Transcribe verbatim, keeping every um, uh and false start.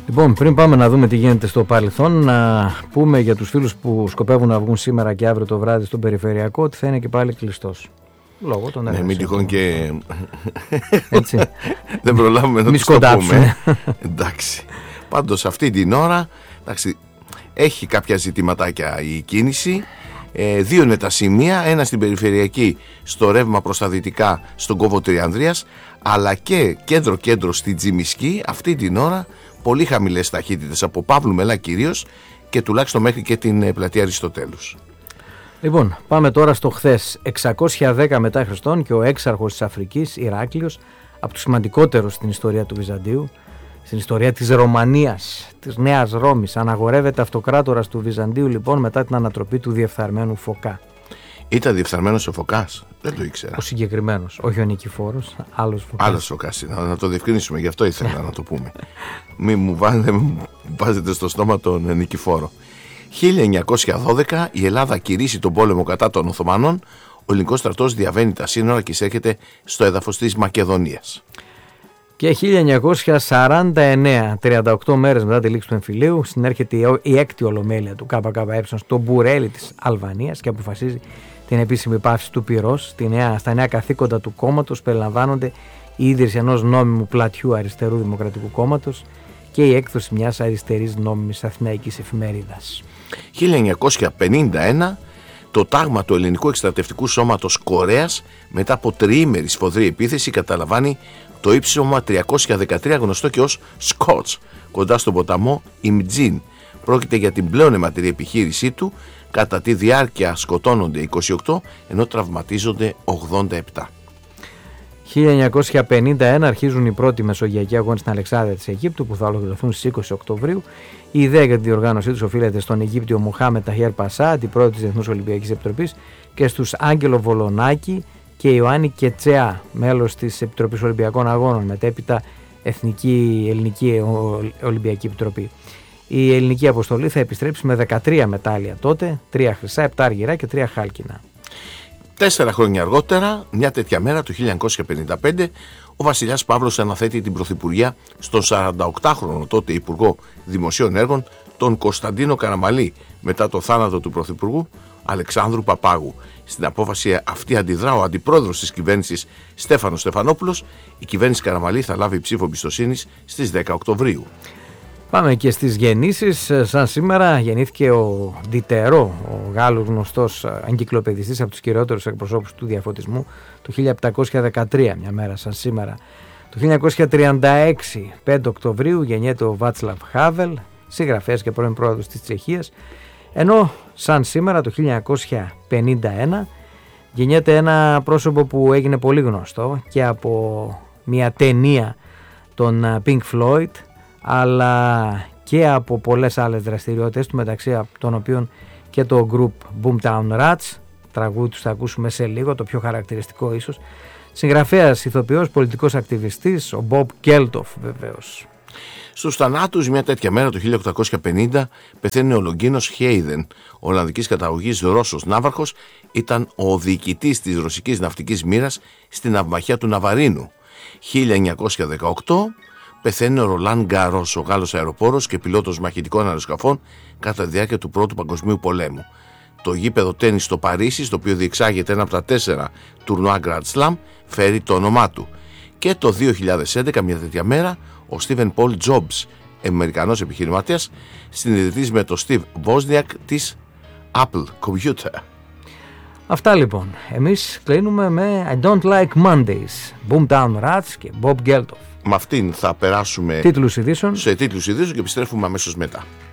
Λοιπόν, πριν πάμε να δούμε τι γίνεται στο παρελθόν, να πούμε για τους φίλους που σκοπεύουν να βγουν σήμερα και αύριο το βράδυ στον περιφερειακό ότι θα είναι και πάλι κλειστός. Λόγω των εργασιών. Ναι, μην τυχόν και. Έτσι. Δεν προλάβουμε να το πούμε. Εντάξει. Πάντως αυτή την ώρα, εντάξει, έχει κάποια ζητηματάκια η κίνηση. Ε, δύο είναι τα σημεία, ένα στην περιφερειακή στο ρεύμα προς τα δυτικά στον κόβο Τριανδρίας, αλλά και κέντρο-κέντρο στη Τζιμισκή αυτή την ώρα. Πολύ χαμηλές ταχύτητες από Παύλου Μελά κυρίως και τουλάχιστον μέχρι και την πλατεία Αριστοτέλους. Λοιπόν, πάμε τώρα στο χθες. εξακόσια δέκα μετά Χριστόν και ο έξαρχος της Αφρικής, Ηράκλειος, από τους σημαντικότερους στην ιστορία του Βυζαντίου, στην ιστορία της Ρωμανίας, της Νέας Ρώμης, αναγορεύεται αυτοκράτορας του Βυζαντίου λοιπόν μετά την ανατροπή του διεφθαρμένου Φωκά. Ήταν διεφθαρμένος ο Φωκάς, δεν το ήξερα. Ο συγκεκριμένος, όχι ο Νικηφόρος, άλλος Φωκάς. Άλλος Φωκάς, να, να το διευκρινίσουμε, γι' αυτό ήθελα να το πούμε. Μην μου βάζετε, βάζετε στο στόμα τον Νικηφόρο. χίλια εννιακόσια δώδεκα η Ελλάδα κηρύσσει τον πόλεμο κατά των Οθωμανών. Ο ελληνικός στρατός διαβαίνει τα σύνορα και εισέρχεται στο έδαφος της Μακεδονίας. Και χίλια εννιακόσια σαράντα εννέα, τριάντα οκτώ μέρες μετά τη λήξη του εμφυλίου, συνέρχεται η έκτη ολομέλεια του ΚΚΕ στο Μπουρέλι της Αλβανίας και αποφασίζει την επίσημη πάυση του πυρός. Στα νέα καθήκοντα του κόμματος περιλαμβάνονται η ίδρυση ενός νόμιμου πλατιού αριστερού δημοκρατικού κόμματος και η έκδοση μιας αριστερής νόμιμης αθηναϊκής εφημερίδας. χίλια εννιακόσια πενήντα ένα το τάγμα του ελληνικού εκστρατευτικού σώματος Κορέας μετά από τριήμερη σφοδρή επίθεση καταλαμβάνει το ύψωμα τριακόσια δεκατρία, γνωστό και ως Σκότς, κοντά στον ποταμό Ιμτζίν. Πρόκειται για την πλέον αιματηρή επιχείρησή του. Κατά τη διάρκεια σκοτώνονται είκοσι οκτώ ενώ τραυματίζονται ογδόντα επτά. χίλια εννιακόσια πενήντα ένα αρχίζουν οι πρώτοι μεσογειακοί αγώνες στην Αλεξάνδρεια της Αιγύπτου που θα ολοκληρωθούν στις είκοσι Οκτωβρίου. Η ιδέα για την διοργάνωσή τους οφείλεται στον Αιγύπτιο Μοχάμετ Ταχέρ Πασά, αντιπρόεδρο της Διεθνούς Ολυμπιακής Επιτροπής, και στους Άγγελο Βολονάκη και Ιωάννη Κετσέα, μέλος της Επιτροπής Ολυμπιακών Αγώνων, μετέπειτα Εθνική Ελληνική Ολυμπιακή Επιτροπή. Η ελληνική αποστολή θα επιστρέψει με δεκατρία μετάλλια τότε, τρία χρυσά, επτά αργυρά και τρία χάλκινα. Τέσσερα χρόνια αργότερα, μια τέτοια μέρα, το χίλια εννιακόσια πενήντα πέντε, ο βασιλιάς Παύλος αναθέτει την πρωθυπουργία στον σαρανταοκτάχρονο τότε Υπουργό Δημοσίων Έργων, τον Κωνσταντίνο Καραμαλή, μετά το θάνατο του πρωθυπουργού Αλεξάνδρου Παπάγου. Στην απόφαση αυτή αντιδρά ο αντιπρόεδρος της κυβέρνησης Στέφανος Στεφανόπουλος. Η κυβέρνηση Καραμαλή θα λάβει ψήφο εμπιστοσύνης στις δέκα Οκτωβρίου. Πάμε και στις γεννήσεις. Σαν σήμερα γεννήθηκε ο Διτερό, ο Γάλλος γνωστός εγκυκλοπαιδιστής από τους κυριότερους εκπροσώπους του διαφωτισμού, το χίλια επτακόσια δεκατρία, μια μέρα σαν σήμερα. Το χίλια εννιακόσια τριάντα έξι, πέντε Οκτωβρίου, γεννιέται ο Βάτσλαβ Χάβελ, συγγραφέας και πρώην πρόεδρος της Τσεχίας, ενώ σαν σήμερα το χίλια εννιακόσια πενήντα ένα γεννιέται ένα πρόσωπο που έγινε πολύ γνωστό και από μια ταινία των Pink Floyd, αλλά και από πολλές άλλες δραστηριότητες του, μεταξύ των οποίων και το group Boomtown Rats, τραγούδι τους θα ακούσουμε σε λίγο, το πιο χαρακτηριστικό ίσως. Συγγραφέας, ηθοποιός, πολιτικός ακτιβιστής, ο Bob Geldof βεβαίως. Στους θανάτους μια τέτοια μέρα το χίλια οκτακόσια πενήντα πεθαίνει ο Λογκίνος Χέιδεν, Ολλανδικής καταγωγής Ρώσος ναύαρχος, ήταν ο διοικητής της ρωσικής ναυτικής μοίρας στην ναυμαχία του Ναβαρίνου. χίλια εννιακόσια δεκαοκτώ πεθαίνει ο Ρολάν Γκαρός, ο Γάλλος αεροπόρος και πιλότος μαχητικών αεροσκαφών κατά τη διάρκεια του Πρώτου Παγκοσμίου Πολέμου. Το γήπεδο τένις στο Παρίσι, στο οποίο διεξάγεται ένα από τα τέσσερα τουρνουά Grand Slam, φέρει το όνομά του. Και το δύο χιλιάδες έντεκα, μια τέτοια μέρα, ο Στίβεν Πολ Τζόμπς, Αμερικανός επιχειρηματίας, συνειδητής με το Στίβ Βόσνιακ της Apple Computer. Αυτά λοιπόν. Εμείς κλείνουμε με I Don't Like Mondays, Boomtown Rats και Bob Geldof. Με αυτήν θα περάσουμε τίτλους ειδήσεων. σε τίτλους ειδήσεων και επιστρέφουμε αμέσως μετά.